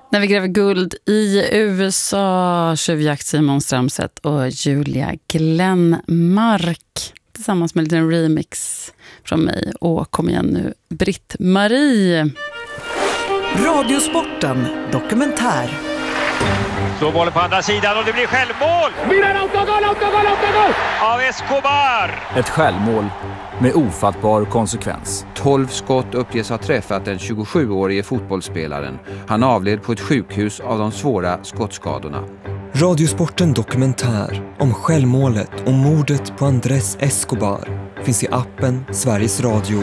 När vi gräver guld i USA, tjuvjakt Simon Strömstedt och Julia Glenmark tillsammans med en liten remix från mig. Och kom igen nu, Britt-Marie. Radiosporten dokumentär. Så bollen på andra sidan och det blir självmål! Autogol! Av Escobar! Ett självmål med ofattbar konsekvens. 12 skott uppges ha träffat den 27-årige fotbollsspelaren. Han avled på ett sjukhus av de svåra skottskadorna. Radiosporten dokumentär om självmålet och mordet på Andrés Escobar finns i appen Sveriges Radio.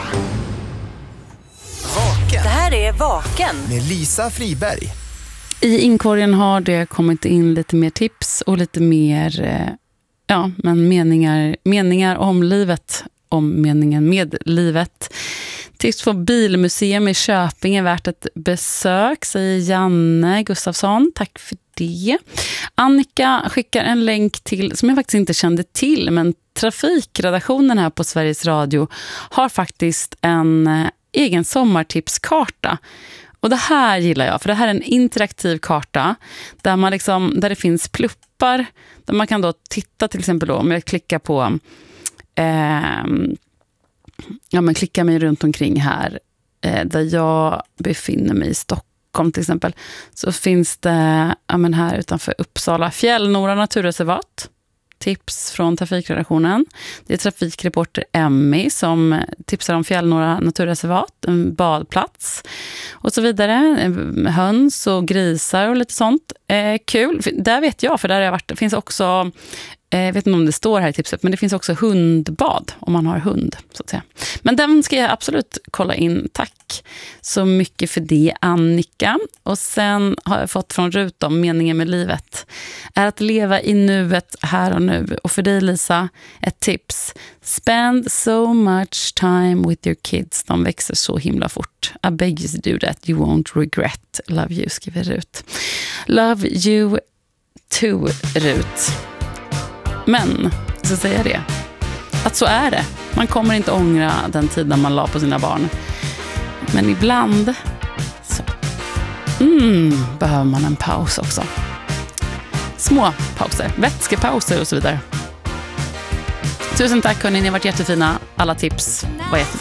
Vaken. Det här är Vaken Med Lisa Friberg. I inkorgen har det kommit in lite mer tips och lite mer meningar om livet, om meningen med livet. Tips på bilmuseum i Köping är värt ett besök, säger Janne Gustafsson. Tack för det. Annika skickar en länk till, som jag faktiskt inte kände till, men trafikredaktionen här på Sveriges Radio har faktiskt en egen sommartipskarta. Och det här gillar jag, för det här är en interaktiv karta där man där det finns pluppar, där man kan då titta till exempel då, om jag klickar på klickar mig runt omkring här där jag befinner mig i Stockholm till exempel, så finns det här utanför Uppsala Fjällnora naturreservat. Tips från trafikredaktionen. Det är trafikreporter Emmy som tipsar om Fjällnora naturreservat, en badplats och så vidare. Höns och grisar och lite sånt. Kul. Där vet jag, för där har jag varit. Det finns också, jag vet inte om det står här i tipset, men det finns också hundbad om man har hund, så att säga. Men den ska jag absolut kolla in. Tack så mycket för det, Annika. Och sen har jag fått från Rut om meningen med livet är att leva i nuet här och nu. Och för dig, Lisa, ett tips. Spend so much time with your kids. De växer så himla fort. I beg you to do that. You won't regret. Love you, skriver Rut. Love you too, Rut. Men, så säger jag det, att så är det. Man kommer inte ångra den tiden man la på sina barn. Men ibland så behöver man en paus också. Små pauser, vätskepauser och så vidare. Tusen tack hörni, ni har varit jättefina. Alla tips var jättebra.